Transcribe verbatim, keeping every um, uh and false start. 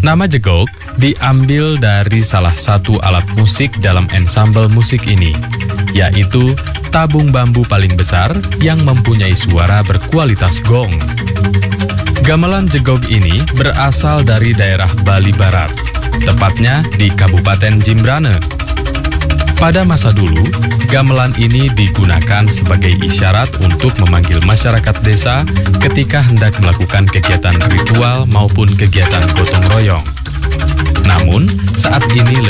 Nama jegok diambil dari salah satu alat musik dalam ensemble musik ini, yaitu tabung bambu paling besar yang mempunyai suara berkualitas gong. Gamelan jegok ini berasal dari daerah Bali Barat, tepatnya di Kabupaten Jembrane. Pada masa dulu, gamelan ini digunakan sebagai isyarat untuk memanggil masyarakat desa ketika hendak melakukan kegiatan ritual maupun kegiatan gotong royong. Namun, saat ini lebih